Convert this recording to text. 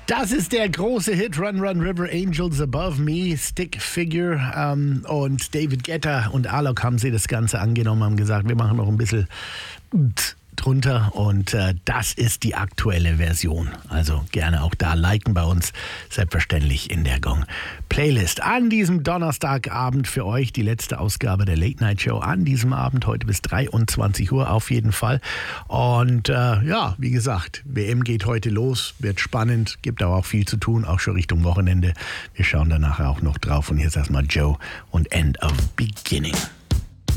Das ist der große Hit Run Run River, Angels Above Me, Stick Figure, und David Guetta und Alok haben sie das Ganze angenommen, haben gesagt, wir machen noch ein bisschen drunter und das ist die aktuelle Version. Also gerne auch da liken bei uns, selbstverständlich in der Gong Playlist. An diesem Donnerstagabend für euch die letzte Ausgabe der Late Night Show an diesem Abend, heute bis 23 Uhr auf jeden Fall. Und ja, wie gesagt, WM geht heute los, wird spannend, gibt aber auch viel zu tun, auch schon Richtung Wochenende. Wir schauen danach auch noch drauf und jetzt erstmal Joe und End of Beginning.